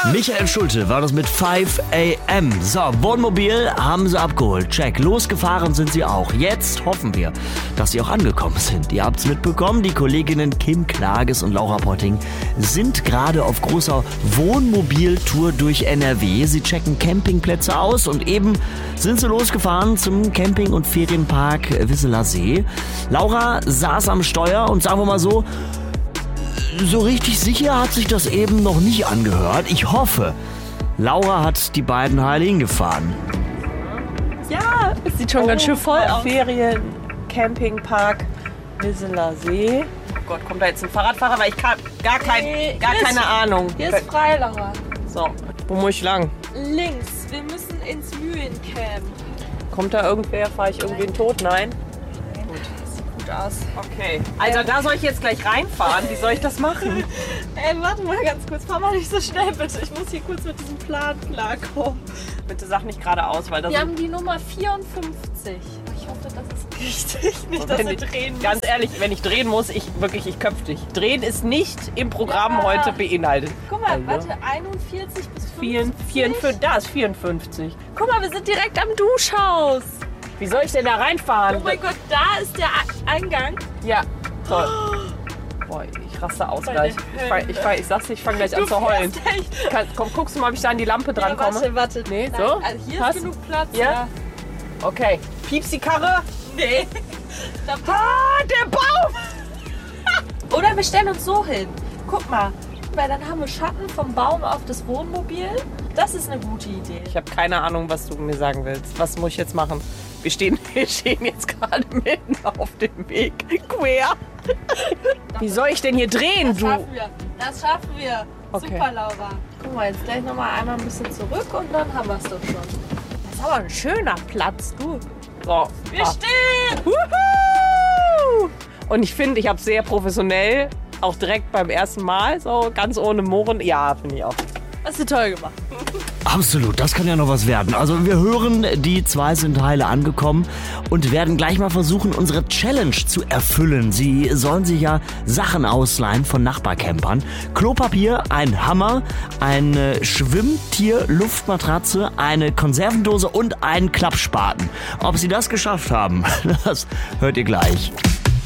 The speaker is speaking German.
Michael Schulte war das mit 5 AM. So, Wohnmobil haben sie abgeholt. Check. Losgefahren sind sie auch. Jetzt hoffen wir, dass sie auch angekommen sind. Ihr habt's mitbekommen, die Kolleginnen Kim Klages und Laura Potting sind gerade auf großer Wohnmobiltour durch NRW. Sie checken Campingplätze aus und eben sind sie losgefahren zum Camping- und Ferienpark Wisseler See. Laura saß am Steuer und sagen wir mal so richtig sicher hat sich das eben noch nicht angehört. Ich hoffe, Laura hat die beiden Heiligen gefahren. Ja, es sieht schon ganz schön voll aus. Ferien, Campingpark, Wisseler See. Oh Gott, kommt da jetzt ein Fahrradfahrer? Weil ich gar keine Ahnung. Hier ist frei, Laura. So, wo muss ich lang? Links. Wir müssen ins Mühlencamp. Kommt da irgendwer? Fahre ich irgendwen tot? Nein? Aus. Okay. Also da soll ich jetzt gleich reinfahren. Wie soll ich das machen? Ey, warte mal ganz kurz. Fahr mal nicht so schnell, bitte. Ich muss hier kurz mit diesem Plan klarkommen. Bitte sag nicht geradeaus, weil das... Wir haben die Nummer 54. Ich hoffe, das ist richtig. Nicht, dass wir drehen müssen. Ganz ehrlich, wenn ich drehen muss, ich köpf dich. Drehen ist nicht im Programm heute beinhaltet. Guck mal, warte, 41 bis 50. Da ist 54. Guck mal, wir sind direkt am Duschhaus. Wie soll ich denn da reinfahren? Oh mein Gott, da ist der Eingang. Ja, toll. Boah, ich raste aus gleich. Ich sag's dir, ich fange gleich an zu heulen. Komm, guckst du mal, ob ich da an die Lampe dran komme? Warte. Nee, nein, so? also hier ist genug Platz. Ja? Okay. Piepst die Karre? Nee. Der Baum! Oder wir stellen uns so hin. Guck mal, weil dann haben wir Schatten vom Baum auf das Wohnmobil. Das ist eine gute Idee. Ich habe keine Ahnung, was du mir sagen willst. Was muss ich jetzt machen? Wir stehen jetzt gerade mitten auf dem Weg. Quer. Wie soll ich denn hier drehen, Das schaffen wir. Okay. Super, Laura. Guck mal, jetzt gleich nochmal einmal ein bisschen zurück und dann haben wir es doch schon. Das ist aber ein schöner Platz, du. So. Wir stehen! Wuhu! Und ich finde, ich habe sehr professionell, auch direkt beim ersten Mal, so ganz ohne Murren. Ja, finde ich auch. Hast du toll gemacht. Absolut, das kann ja noch was werden. Also wir hören, die zwei sind heile angekommen und werden gleich mal versuchen, unsere Challenge zu erfüllen. Sie sollen sich ja Sachen ausleihen von Nachbarcampern. Klopapier, ein Hammer, eine Schwimmtier-Luftmatratze, eine Konservendose und einen Klappspaten. Ob sie das geschafft haben, das hört ihr gleich.